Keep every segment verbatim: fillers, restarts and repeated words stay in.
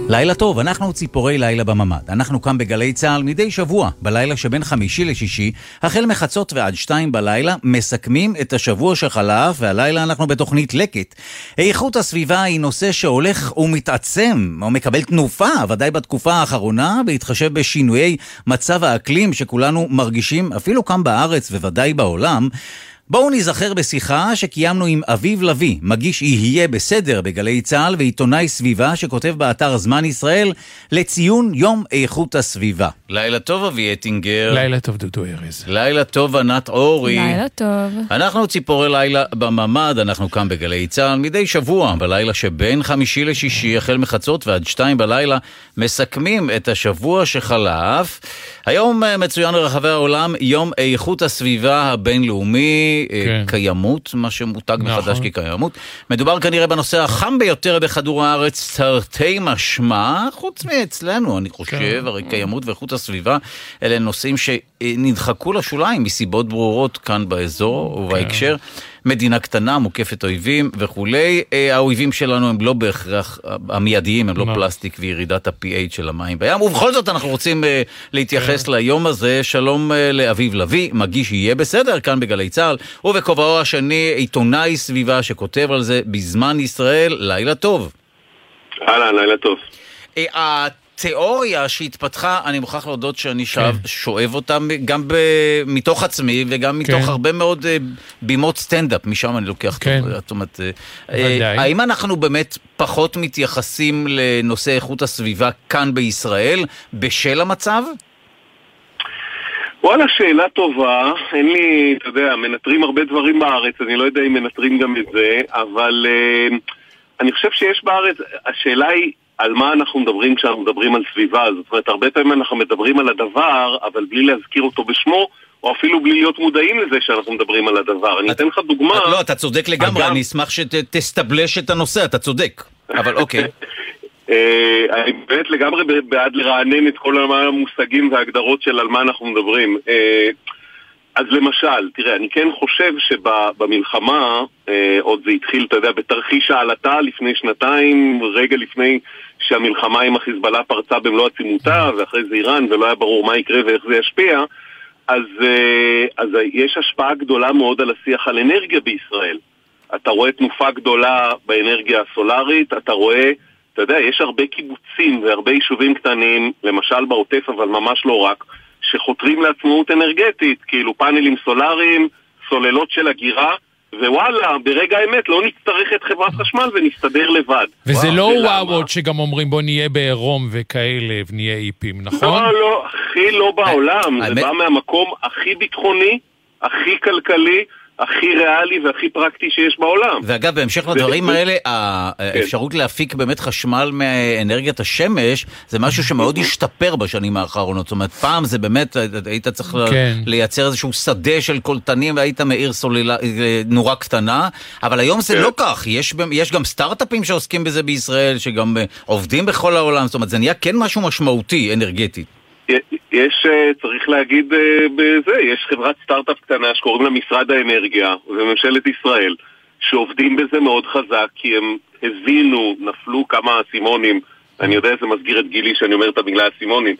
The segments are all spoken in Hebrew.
לילה טוב, אנחנו ציפורי לילה בממד. אנחנו כאן בגלי צהל מדי שבוע, בלילה שבין חמישי לשישי, החל מחצות ועד שתיים בלילה, מסכמים את השבוע שחלף, והלילה אנחנו בתוכנית לקט. איכות הסביבה היא נושא שהולך ומתעצם, או מקבל תנופה, ודאי בתקופה האחרונה, בהתחשב בשינויי מצב האקלים שכולנו מרגישים, אפילו כאן בארץ וודאי בעולם. בואו נזכר בשיחה שקיימנו עם אביב לוי, מגיש יהיה בסדר בגלי צהל ועיתונאי סביבה שכותב באתר זמן ישראל לציון יום איכות הסביבה. לילה טוב אבי אטינגר. לילה טוב דודו ארז. לילה טוב ענת אורי. לילה טוב. אנחנו ציפורי לילה בממד, אנחנו כאן בגלי צהל מדי שבוע, בלילה שבין חמישי לשישי, החל מחצות ועד שתיים בלילה, מסכמים את השבוע שחלף. היום מצוין ברחבי העולם יום איכות הסביבה הבינלאומי, כן. קיימות, מה שמותג נכון. מחדש כקיימות. מדובר כנראה בנושא החם ביותר בכדור הארץ, תרתי משמע, חוץ מאצלנו, אני חושב, כן. הרי קיימות ואיכות הסביבה, אלה נושאים שנדחקו לשוליים מסיבות ברורות כאן באזור ובהקשר. מדינה קטנה, מוקפת אויבים וכולי. האויבים שלנו הם לא בהכרח המיידיים, הם לא פלסטיק וירידת ה-פי אייץ' של המים בים. ובכל זאת אנחנו רוצים להתייחס ליום הזה. שלום לאביב לוי, מגיש יהיה בסדר כאן בגלי צהל, ובכובעו השני עיתונאי סביבה שכותב על זה בזמן ישראל. לילה טוב. אהלן, לילה טוב. התיאוריה שהתפתחה, אני מוכרח להודות שאני שואב, כן. שואב אותה גם ב, מתוך עצמי וגם מתוך כן. הרבה מאוד uh, בימות סטנדאפ, משם אני לוקח כן. טוב. זאת אומרת, uh, האם אנחנו באמת פחות מתייחסים לנושא איכות הסביבה כאן בישראל בשל המצב? וואלה, שאלה טובה. אין לי, אתה יודע, מנטרים הרבה דברים בארץ, אני לא יודע אם מנטרים גם את זה, אבל uh, אני חושב שיש בארץ, השאלה היא על מה אנחנו מדברים כשאנחנו מדברים על סביבה. זאת אומרת, הרבה פעמים אנחנו מדברים על הדבר, אבל בלי להזכיר אותו בשמו, או אפילו בלי להיות מודעים לזה שאנחנו מדברים על הדבר. אני אתן לך דוגמה. לא, אתה צודק לגמרי, אני אשמח שתסתבלש את הנושא, אתה צודק. אבל אוקיי. אני באמת לגמרי בעד לרענן את כל המושגים וההגדרות של על מה אנחנו מדברים. אז למשל, תראה, אני כן חושב שבמלחמה, עוד זה התחיל, אתה יודע, בתרחיש העלתה לפני שנתיים, רגע לפני שהמלחמה עם החיזבאללה פרצה במלוא עצימותה, ואחרי זה איראן, ולא היה ברור מה יקרה ואיך זה ישפיע, אז, אז יש השפעה גדולה מאוד על השיח על אנרגיה בישראל. אתה רואה תנופה גדולה באנרגיה הסולרית, אתה רואה, אתה יודע, יש הרבה קיבוצים והרבה יישובים קטנים, למשל בעוטף, אבל ממש לא רק, שחותרים לעצמאות אנרגטית, כאילו פאנלים סולריים, סוללות של הגירה, ווואלה, ברגע האמת לא נצטרך את חברת חשמל ונסתדר לבד. וזה לא וואו שגם אומרים בוא נהיה בעירום וכאלה ונהיה איפים, נכון? לא, לא, הכי לא בעולם. זה בא מהמקום הכי ביטחוני, הכי כלכלי, הכי ריאלי והכי פרקטי שיש בעולם. ואגב, בהמשך לדברים האלה, האפשרות להפיק באמת חשמל מאנרגיית השמש, זה משהו שמאוד השתפר בשנים האחרונות. זאת אומרת, פעם זה באמת, היית צריך לייצר איזשהו שדה של קולטנים, והיית מאיר סוללה, נורה קטנה, אבל היום זה לא כך. יש גם סטארט-אפים שעוסקים בזה בישראל, שגם עובדים בכל העולם. זאת אומרת, זה נהיה כן משהו משמעותי, אנרגטית. יש, צריך להגיד בזה, יש חברת סטארט-אפ קטנה שקוראים לה משרד האנרגיה וממשלת ישראל, שעובדים בזה מאוד חזק, כי הם הבינו, נפלו כמה אסימונים, אני יודע איזה מסגיר את גילי שאני אומר את המילה אסימונים,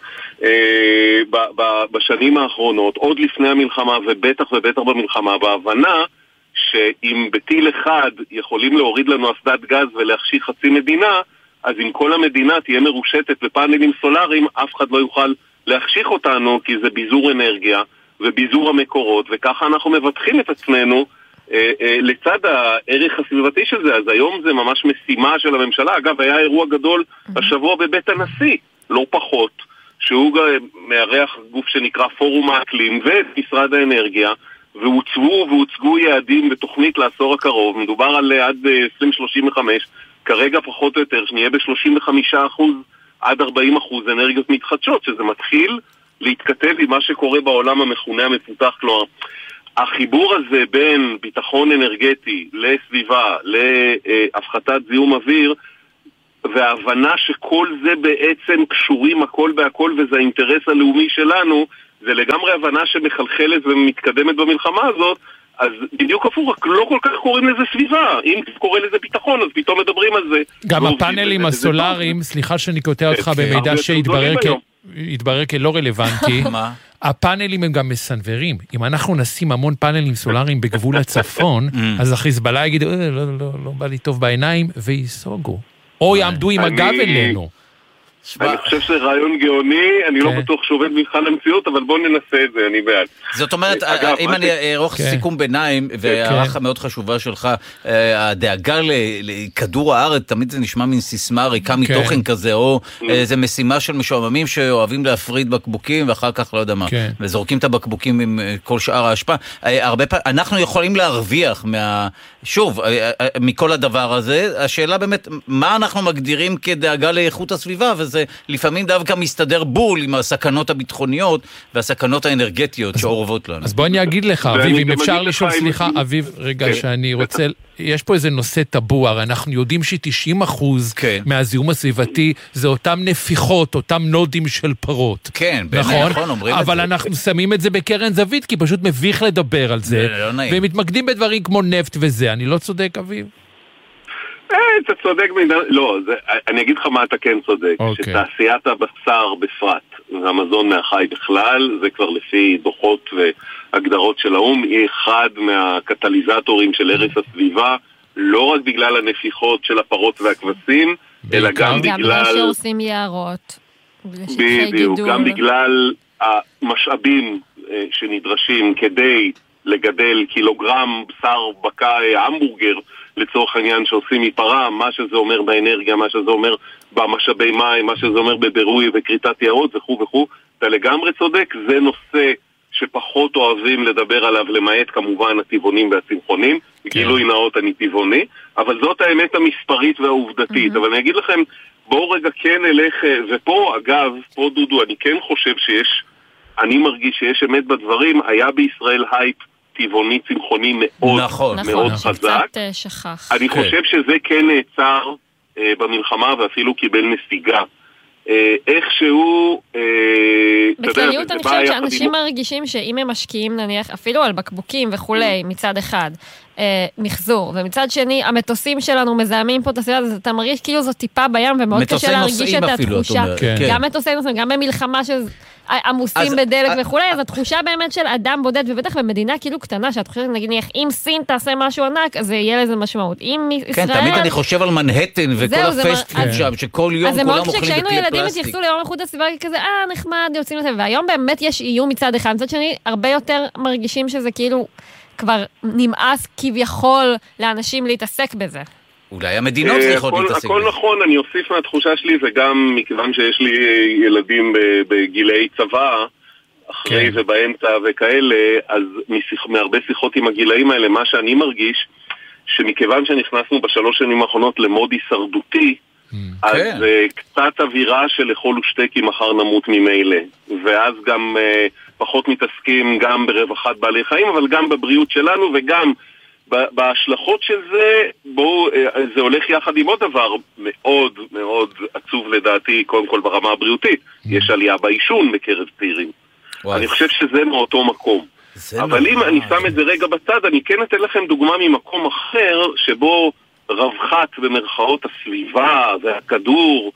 בשנים האחרונות, עוד לפני המלחמה ובטח ובטח במלחמה, בהבנה שאם בטיל אחד יכולים להוריד לנו אסדת גז ולהכשיר חצי מדינה, אז אם כל המדינה תהיה מרושתת בפאנלים סולריים, אף אחד לא יוכל להחשיך אותנו, כי זה ביזור אנרגיה וביזור המקורות, וככה אנחנו מבטחים את עצמנו אה, אה, לצד הערך הסביבתי של זה. אז היום זה ממש משימה של הממשלה. אגב, היה אירוע גדול השבוע בבית הנשיא, לא פחות, שהוא מארח גוף שנקרא פורום האקלים ומשרד האנרגיה, והוצבו והוצגו יעדים בתוכנית לעשור הקרוב. מדובר על עד עשרים שלושים וחמש, כרגע פחות או יותר, שנהיה ב-שלושים וחמישה אחוז עד ארבעים אחוז אנרגיות מתחדשות, שזה מתחיל להתכתב עם מה שקורה בעולם המכונה המפותח. כלומר, החיבור הזה בין ביטחון אנרגטי לסביבה, להפחתת זיהום אוויר, וההבנה שכל זה בעצם קשורים הכל בהכל, וזה האינטרס הלאומי שלנו, זה לגמרי הבנה שמחלחלת ומתקדמת במלחמה הזאת. אז בדיוק הפוך, רק לא כל כך קוראים לזה סביבה. אם קורא לזה ביטחון, אז פתאום מדברים על זה. גם הפאנלים הסולאריים, סליחה שאני קוטע אותך במידע שהתברר כלא רלוונטי, הפאנלים הם גם מסנברים. אם אנחנו נשים המון פאנלים סולאריים בגבול הצפון, אז החיזבאללה יגיד, לא בא לי טוב בעיניים, ויסוגו. או יעמדו עם הגב אלינו. אני חושב שזה רעיון גאוני, אני לא בטוח שעובד מבחן המציאות, אבל בואו ננסה את זה, אני בעד. זאת אומרת, אם אני ארוך סיכום ביניים, והערכה מאוד חשובה שלך, הדאגה לכדור הארץ, תמיד זה נשמע מין סיסמה ריקה מתוכן כזה, או איזו משימה של משועממים שאוהבים להפריד בקבוקים, ואחר כך לא יודע מה, וזורקים את הבקבוקים עם כל שאר ההשפעה. הרבה פעמים, אנחנו יכולים להרוויח, שוב, מכל הדבר הזה, השאלה באמת, מה אנחנו מגדירים כדאגה לאיכות הסביבה, וזה לפעמים דווקא מסתדר בול עם הסכנות הביטחוניות והסכנות האנרגטיות שאורבות לנו. אז בוא אני אגיד לך, אביב, אם אפשר לשאול, סליחה, אביב, רגע שאני רוצה, יש פה איזה נושא טבוע, הרי אנחנו יודעים ש-תשעים אחוז מהזיהום הסביבתי זה אותם נפיחות, אותם נודים של פרות. כן, נכון, אומרים את זה. אבל אנחנו שמים את זה בקרן זווית, כי פשוט מביך לדבר על זה, והם מתמקדים בדברים כמו נפט וזה. אני לא צודק, אביב? אתה צודק, לא, אני אגיד לך מה אתה כן צודק, שתעשיית הבשר בפרט והמזון מהחי בכלל, זה כבר לפי דוחות והגדרות של האום, היא אחד מהקטליזטורים של הרס הסביבה, לא רק בגלל הנפיחות של הפרות והכבשים, אלא גם בגלל... גם שעושים יערות, בדיוק, גם בגלל המשאבים שנדרשים כדי לגדל קילוגרם בשר בקר המבורגר, לצורך העניין שעושים מפרה, מה שזה אומר באנרגיה, מה שזה אומר במשאבי מים, מה שזה אומר בבירוי וקריטת יערות וכו' וכו'. אתה לגמרי צודק, זה נושא שפחות אוהבים לדבר עליו, למעט כמובן הטבעונים והצמחונים, כן. גילוי נאות אני טבעוני, אבל זאת האמת המספרית והעובדתית. Mm-hmm. אבל אני אגיד לכם, בואו רגע כן אלך, ופה אגב, פה דודו, אני כן חושב שיש, אני מרגיש שיש אמת בדברים, היה בישראל הייפ טבעוני צמחוני מאוד נכון, מאוד נכון, חזק. שכח. אני כן. חושב שזה כן נעצר אה, במלחמה ואפילו קיבל נסיגה. אה, איכשהו... אה, בכלליות אני חושבת שאנשים מרגישים שאם הם משקיעים נניח אפילו על בקבוקים וכולי מצד אחד אה, מחזור, ומצד שני המטוסים שלנו מזהמים פה את הסביבה, אז אתה מרגיש כאילו זו טיפה בים ומאוד קשה להרגיש את התחושה. כן. גם מטוסי נוסעים, גם במלחמה של... עמוסים בדלק וכולי, אז התחושה באמת של אדם בודד, ובטח במדינה כאילו קטנה, שאת חושבת, נגיד, אם סין תעשה משהו ענק, אז יהיה לזה משמעות. אם ישראל... כן, תמיד אני חושב על מנהטן וכל הפסטפוד שם, שכל יום כולם אוכלים בכלי פלסטיק. אז זה מאוד כשהיינו ילדים התייחסו ליום איכות הסביבה כזה, אה, נחמד, יוצאים לזה, והיום באמת יש איום מצד אחד, מצד שני, הרבה יותר מרגישים שזה כאילו כבר נמאס כביכול לאנשים להתעסק בזה. אולי המדינות צריכות להתעסק. הכל נכון, אני אוסיף מהתחושה שלי, וגם מכיוון שיש לי ילדים בגילי צבא, אחרי ובאמצע וכאלה, אז מהרבה שיחות עם הגילאים האלה, מה שאני מרגיש, שמכיוון שנכנסנו בשלוש שנים האחרונות למוד הישרדותי, אז קצת אווירה של לאכול ושתה כי מחר נמות ממילא, ואז גם פחות מתעסקים גם ברווחת בעלי חיים, אבל גם בבריאות שלנו וגם בהשלכות של זה, בואו, זה הולך יחד עם עוד דבר מאוד מאוד עצוב לדעתי, קודם כל ברמה הבריאותית. יש עלייה בעישון בקרב צעירים. אני חושב שזה מאותו מקום. אבל אם אני שם את זה רגע בצד, אני כן אתן לכם דוגמה ממקום אחר, שבו רווחת במרכאות הסביבה והכדור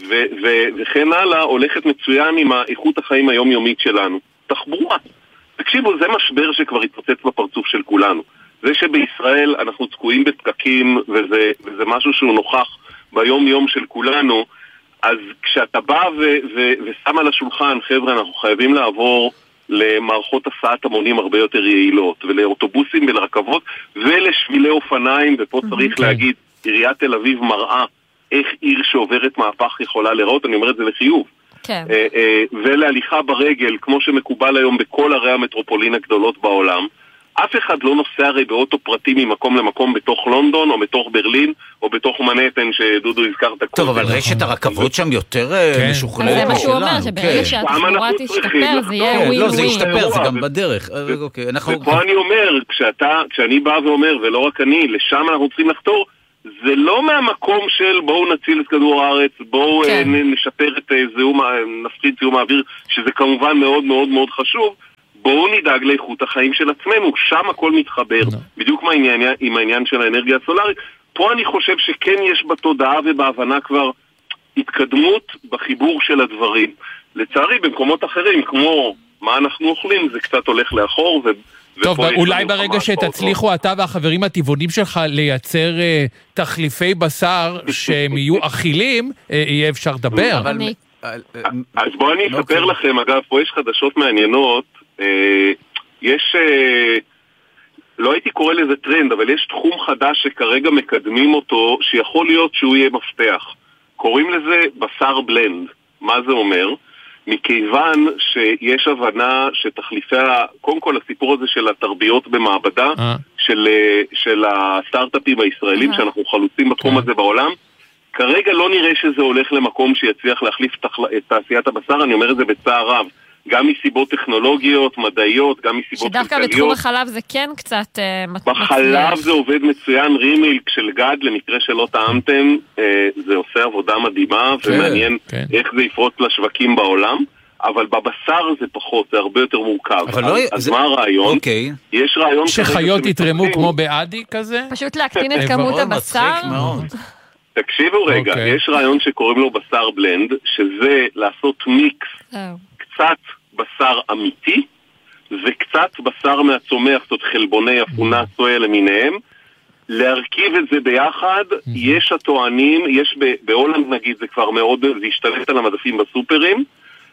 וכן הלאה, הולכת מצוין עם איכות החיים היומיומית שלנו. תחבורה. תקשיבו, זה משבר שכבר התפוצץ בפרצוף של כולנו. זה שבישראל אנחנו תקועים בפקקים, וזה, וזה משהו שהוא נוכח ביום יום של כולנו, אז כשאתה בא ו- ו- ושם על השולחן, חבר'ה, אנחנו חייבים לעבור למערכות הסעת המונים הרבה יותר יעילות, ולאוטובוסים ולרכבות, ולשבילי אופניים, ופה צריך okay. להגיד, עיריית תל אביב מראה איך עיר שעוברת מהפך יכולה לראות, אני אומר את זה לחיוב. כן. ולהליכה ברגל, כמו שמקובל היום בכל ערי המטרופולין הגדולות בעולם, אף אחד לא נוסע הרי באוטו פרטי ממקום למקום בתוך לונדון או בתוך ברלין או בתוך מנהטן שדודו הזכרת. טוב, אבל רשת הרכבות שם יותר משוכללת. זה מה שהוא אומר, שברגע שהתחבורה תשתפר זה יהיה ווין ווין. לא, זה ישתפר, זה גם בדרך. ופה אני אומר, כשאני בא ואומר, ולא רק אני, לשם אנחנו צריכים לחתור, זה לא מהמקום של בואו נציל את כדור הארץ, בואו נשפר את זיהום, נפחית זיהום האוויר, שזה כמובן מאוד מאוד מאוד חשוב. בואו נדאג לאיכות החיים של עצמנו, שם הכל מתחבר, no. בדיוק מהעניין, עם העניין של האנרגיה הסולארית. פה אני חושב שכן יש בתודעה ובהבנה כבר התקדמות בחיבור של הדברים. לצערי, במקומות אחרים, כמו מה אנחנו אוכלים, זה קצת הולך לאחור. ו... טוב, אולי ברגע שתצליחו אתה והחברים הטבעונים שלך לייצר uh, תחליפי בשר שהם יהיו אכילים, uh, יהיה אפשר לדבר. אבל... אני... אז בואו אני אספר לכם, אגב, פה יש חדשות מעניינות, יש, לא הייתי קורא לזה טרנד, אבל יש תחום חדש שכרגע מקדמים אותו, שיכול להיות שהוא יהיה מפתח. קוראים לזה בשר בלנד. מה זה אומר? מכיוון שיש הבנה שתחליפי, קודם כל הסיפור הזה של התרביות במעבדה, של, של הסטארט-אפים הישראלים, שאנחנו חלוצים בתחום הזה בעולם, כרגע לא נראה שזה הולך למקום שיצליח להחליף את תעשיית הבשר, אני אומר את זה בצער רב, גם מסיבות טכנולוגיות, מדעיות, גם מסיבות כלכליות. שדווקא בתחום החלב זה כן קצת uh, מצליח. בחלב זה עובד מצוין, רימילק של גד, למקרה שלא טעמתם, uh, זה עושה עבודה מדהימה, כן, ומעניין כן. איך זה יפרוץ לשווקים בעולם, אבל בבשר זה פחות, זה הרבה יותר מורכב. אז, לא... אז זה... מה הרעיון? אוקיי. יש רעיון... שחיות יתרמו כמו באדי כזה? פשוט להקטין את כמות הבשר? תקשיבו רגע, okay. יש רעיון שקוראים לו בשר בלנד, שזה לעשות מיקס, oh. קצת בשר אמיתי, וקצת בשר מהצומח, זאת חלבוני אפונה, סויה למיניהם, להרכיב את זה ביחד, mm-hmm. יש הטוענים, יש בהולנד נגיד, זה כבר מאוד, זה השתלט על המדפים בסופרים,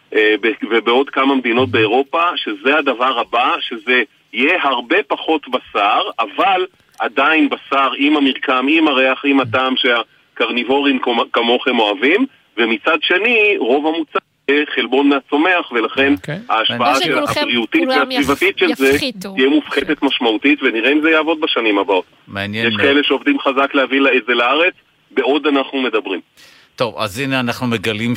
ובעוד כמה מדינות באירופה, שזה הדבר הבא, שזה יהיה הרבה פחות בשר, אבל עדיין בשר עם המרקם, עם הריח, עם הטעם שה... קרניבורים כמוכם אוהבים, ומצד שני, רוב המוצא חלבון מהצומח, ולכן okay. ההשפעה של הבריאותית והסביבתית של זה תהיה מופחתת משמעותית, ונראה אם זה יעבוד בשנים הבאות. מעניין. יש כאלה שעובדים חזק להביא את זה לארץ, בעוד אנחנו מדברים. טוב, אז הנה אנחנו מגלים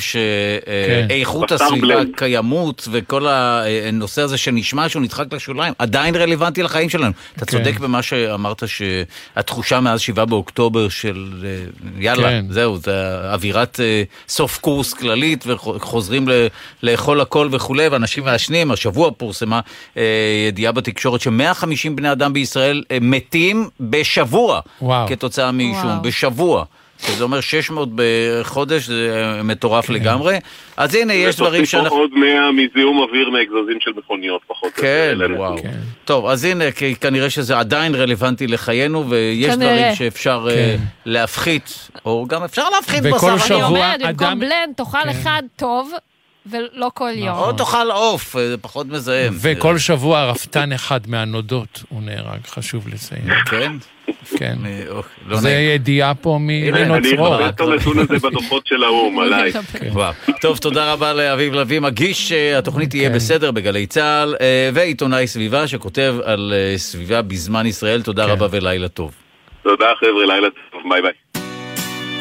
שאיכות הסביבה, קיימות וכל הנושא הזה שנשמע שהוא נדחק לשוליים, עדיין רלוונטי לחיים שלנו. אתה צודק במה שאמרת שהתחושה מאז שבעה באוקטובר של יאללה, זהו, זה אווירת סוף קורס כללית וחוזרים לאכול הכל וכו', ואנשים מעשנים. השבוע פורסמה ידיעה בתקשורת ש-מאה וחמישים בני אדם בישראל מתים בשבוע כתוצאה מעישון, בשבוע. זה אומר שש מאות בחודש, זה מטורף לגמרי. אז הנה, יש דברים שאנחנו... עוד מאה מזיהום אוויר מאגזוזים של מכוניות פחות. כן, וואו. טוב, אז הנה, כנראה שזה עדיין רלוונטי לחיינו, ויש דברים שאפשר להפחית, או גם אפשר להפחית בשר. אני אומרת, במקום בלנד, תאכל אחד טוב, ולא כל יום. או תאכל עוף, זה פחות מזהם. וכל שבוע רפתן אחד מהנודות, הוא נהרג, חשוב לציין. כן? כן. זה ידיעה פה מלינות צרור. אני חושב נתון הזה בדוחות של האום, עליי. טוב, תודה רבה לאביב לוי, מגיש התוכנית תהיה בסדר בגלי צהל, ועיתונאי סביבה שכותב על סביבה בזמן ישראל. תודה רבה ולילה טוב. תודה חבר'ה, לילה טוב, ביי ביי.